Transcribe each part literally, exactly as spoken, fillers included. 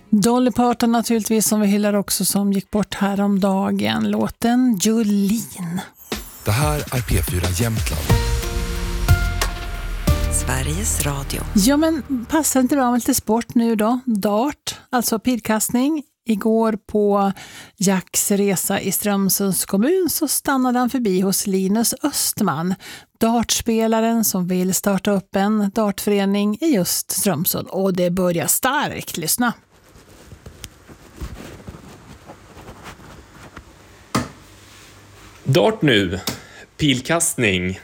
Dolly Parton naturligtvis, som vi hyllar också, som gick bort här om dagen. Låten Jolene. Det här är P fyra Jämtland. Sveriges Radio. Ja, men passar inte bra med lite sport nu då? Dart, alltså pilkastning. Igår på Jacks resa i Strömsunds kommun så stannade han förbi hos Linus Östman, dartspelaren som vill starta upp en dartförening i just Strömsund. Och det börjar starkt, lyssna. Dart nu, pilkastning.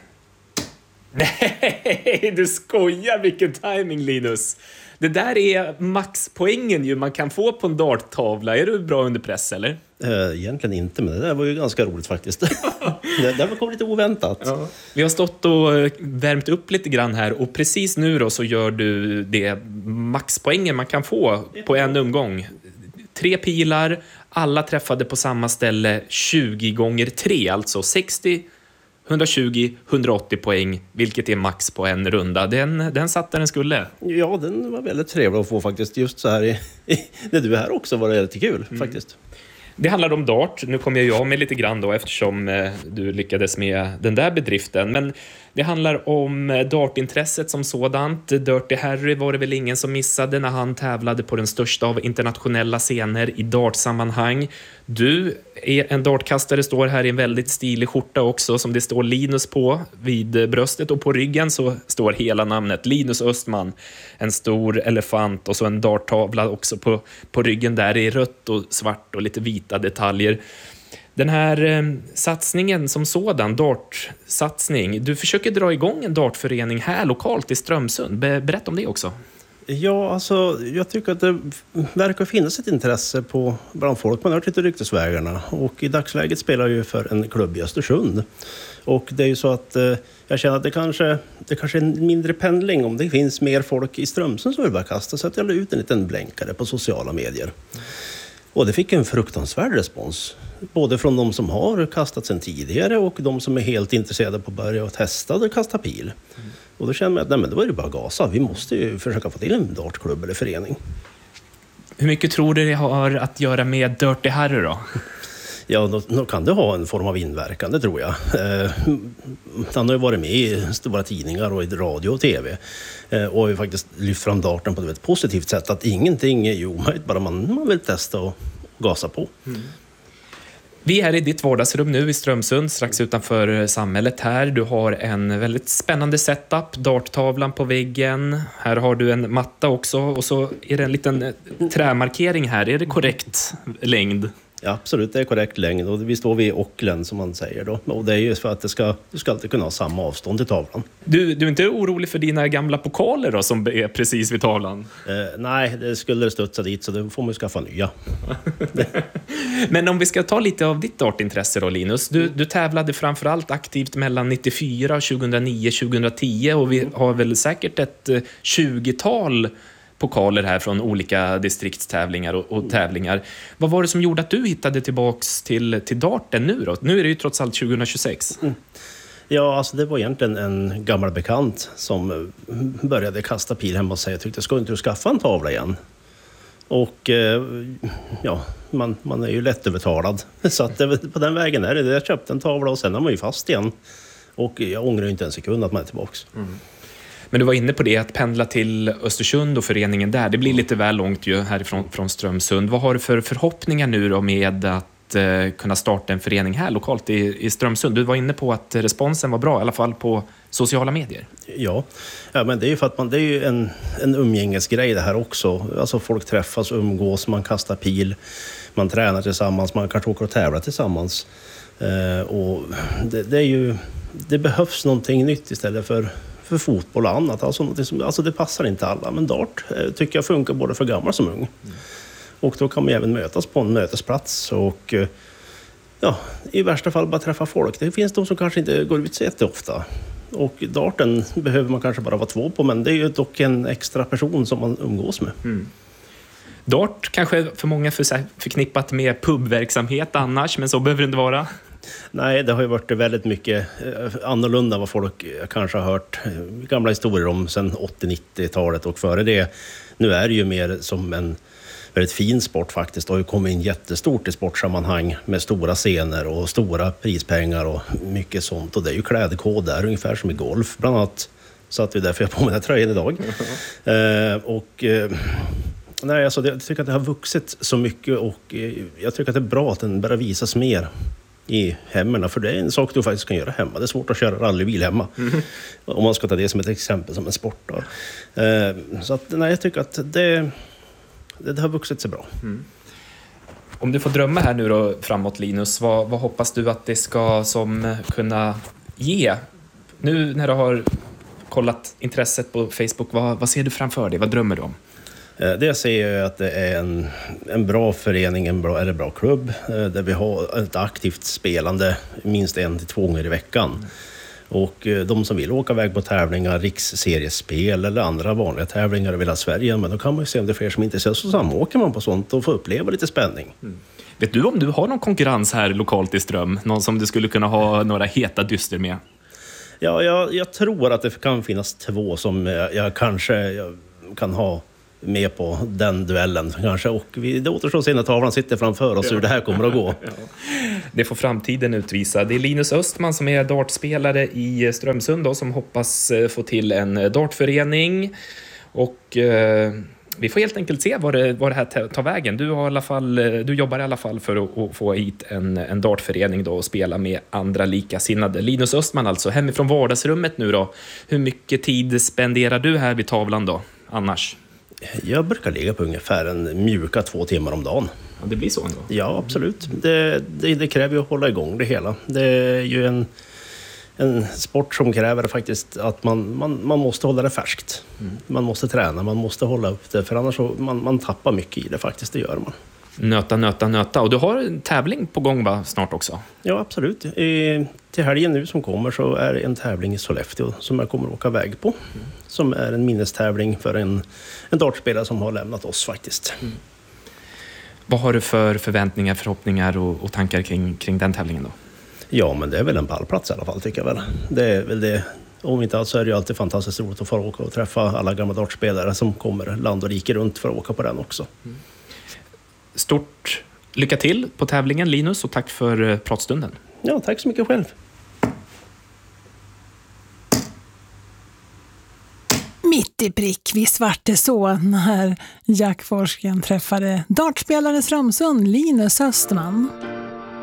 Nej, du skojar, vilken timing, Linus. Det där är maxpoängen ju man kan få på en darttavla. Är du bra under press, eller? Äh, egentligen inte, men det där var ju ganska roligt faktiskt. det där kom lite oväntat. Ja. Vi har stått och värmt upp lite grann här och precis nu då så gör du det maxpoängen man kan få på en omgång. Tre pilar, alla träffade på samma ställe tjugo gånger tre, alltså sextio, etthundratjugo, etthundraåttio poäng, vilket är max på en runda. Den, den satt där den skulle. Ja, den var väldigt trevlig att få faktiskt. Just så här i, i, när du är här också var det lite kul mm. faktiskt. Det handlar om dart. Nu kommer jag av med lite grann då eftersom eh, du lyckades med den där bedriften. Men det handlar om dartintresset som sådant. Dirty Harry var det väl ingen som missade när han tävlade på den största av internationella scener i dartsammanhang. Du är en dartkastare, står här i en väldigt stilig skjorta också som det står Linus på vid bröstet, och på ryggen så står hela namnet Linus Östman. En stor elefant och så en darttavla också på, på ryggen där i rött och svart och lite vita detaljer. Den här eh, satsningen som sådan, dartsatsning, du försöker dra igång en dartförening här lokalt i Strömsund. Be- berätta om det också. Ja, alltså jag tycker att det verkar finnas ett intresse på bland folk. Man har hört lite ryktesvägarna och i dagsläget spelar jag ju för en klubb i Östersund. Och det är ju så att eh, jag känner att det kanske, det kanske är en mindre pendling om det finns mer folk i Strömsund som vill bara kasta, så att jag la ut en liten blänkare på sociala medier. Och det fick en fruktansvärd respons. Både från de som har kastat sedan tidigare och de som är helt intresserade på att börja testa och kasta pil. Mm. Och då känner jag att nej, men det var ju bara gasa. Vi måste ju försöka få till en dartklubb eller förening. Hur mycket tror du det har att göra med Dirty Harry då? Ja, då, då kan det ha en form av inverkan, det tror jag. Eh, han har ju varit med i stora tidningar och i radio och tv. Eh, och har ju faktiskt lyft fram darten på ett positivt sätt. Att ingenting är ju omöjligt, bara man, man vill testa och gasa på. Mm. Vi är i ditt vardagsrum nu i Strömsund, strax utanför samhället här. Du har en väldigt spännande setup, darttavlan på väggen. Här har du en matta också och så är det en liten trämarkering här. Är det korrekt längd? Ja, absolut, det är korrekt längd och vi står vid ocklen som man säger då. Och det är ju för att det ska, du ska alltid kunna ha samma avstånd till tavlan. Du, du är inte orolig för dina gamla pokaler då som är precis vid tavlan? Eh, nej, det skulle studsa dit så då får man ju skaffa nya. Men om vi ska ta lite av ditt dartintresse då, Linus. Du, du tävlade framförallt aktivt mellan nittiofyra och tjugohundranio tjugohundratio och vi har väl säkert ett tjugotal pokaler här från olika distriktstävlingar och, och tävlingar. Vad var det som gjorde att du hittade tillbaks till, till darten nu då? Nu är det ju trots allt tjugohundratjugosex. Mm. Ja, alltså det var egentligen en gammal bekant som började kasta pil hemma och säga, jag tyckte, ska inte du skaffa en tavla igen? Och ja, man, man är ju lättövertalad. Så att det, på den vägen är det. Jag köpte en tavla och sen har man ju fast igen. Och jag ångrar inte en sekund att man är tillbaks. Mm. Men du var inne på det, att pendla till Östersund och föreningen där. Det blir lite väl långt ju härifrån från Strömsund. Vad har du för förhoppningar nu då med att eh, kunna starta en förening här lokalt i, i Strömsund? Du var inne på att responsen var bra, i alla fall på sociala medier. Ja, ja men det är ju för att man, det är ju en, en umgängesgrej det här också. Alltså folk träffas, umgås, man kastar pil, man tränar tillsammans, man kanske åker och tävlar tillsammans. Eh, och det, det är ju, det behövs någonting nytt istället för för fotboll och annat. Alltså, som, alltså det passar inte alla, men dart eh, tycker jag funkar både för gammal som ung. Mm. Och då kan man även mötas på en mötesplats och eh, ja, i värsta fall bara träffa folk. Det finns de som kanske inte går ut så jätteofta. Och darten behöver man kanske bara vara två på, men det är ju dock en extra person som man umgås med. Mm. Dart kanske för många för, förknippat med pubverksamhet annars, men så behöver det inte vara. Nej, det har ju varit väldigt mycket annorlunda vad folk kanske har hört gamla historier om sedan åttio-nittiotalet och före det. Nu är det ju mer som en väldigt fin sport faktiskt. Det har ju kommit in jättestort i sportsammanhang med stora scener och stora prispengar och mycket sånt. Och det är ju klädkod där, ungefär som i golf bland annat. Så att det är därför jag har på mig den här tröjan idag. Mm. Eh, och... Eh, Nej, alltså det, jag tycker att det har vuxit så mycket och eh, jag tycker att det är bra att den börjar visas mer i hemmen. För det är en sak du faktiskt kan göra hemma. Det är svårt att köra rallybil hemma. Mm. Om man ska ta det som ett exempel, som en sport. Då. Eh, så att, nej, jag tycker att det, det, det har vuxit så bra. Mm. Om du får drömma här nu då framåt, Linus, vad, vad hoppas du att det ska som kunna ge? Nu när du har kollat intresset på Facebook, vad, vad ser du framför dig? Vad drömmer du om? Det jag ser är att det är en, en bra förening, en bra, eller bra klubb där vi har ett aktivt spelande minst en till två gånger i veckan. Mm. Och de som vill åka iväg på tävlingar, riksseriespel eller andra vanliga tävlingar över hela Sverige, men då kan man ju se om det är fler som inte ser så samåker man på sånt och får uppleva lite spänning. Mm. Vet du om du har någon konkurrens här lokalt i Ström? Någon som du skulle kunna ha några heta dyster med? Ja, jag, jag tror att det kan finnas två som jag, jag kanske jag kan ha med på den duellen kanske, och vi, det återstår att se när tavlan sitter framför oss, ja, hur det här kommer att gå. Ja. Det får framtiden utvisa. Det är Linus Östman som är dartspelare i Strömsund då, som hoppas få till en dartförening, och eh, vi får helt enkelt se vad det, vad det här tar vägen. Du, har i alla fall, du jobbar i alla fall för att, att få hit en, en dartförening då och spela med andra likasinnade. Linus Östman alltså, hemifrån vardagsrummet nu då. Hur mycket tid spenderar du här vid tavlan då, annars? Jag brukar ligga på ungefär en mjuka två timmar om dagen. Ja, det blir så ändå? Ja, absolut. Det, det, det kräver ju att hålla igång det hela. Det är ju en, en sport som kräver faktiskt att man, man, man måste hålla det färskt. Mm. Man måste träna, man måste hålla upp det. För annars så, man, man tappar mycket i det faktiskt, det gör man. Nöta, nöta, nöta. Och du har en tävling på gång va, snart också? Ja, absolut. I, till helgen nu som kommer så är det en tävling i Sollefteå som jag kommer att åka väg på. Mm. Som är en minnestävling för en, en dartspelare som har lämnat oss faktiskt. Mm. Vad har du för förväntningar, förhoppningar och, och tankar kring, kring den tävlingen då? Ja, men det är väl en pallplats i alla fall, tycker jag väl. Det är väl det. Om inte alls så är det ju alltid fantastiskt roligt att få åka och träffa alla gamla dartspelare som kommer land och rike runt för att åka på den också. Mm. Stort lycka till på tävlingen, Linus, och tack för pratstunden. Ja, tack så mycket själv. Mitt i prick, visst vart det så när Jack Forsgren träffade dartspelare Strömsund, Linus Östman.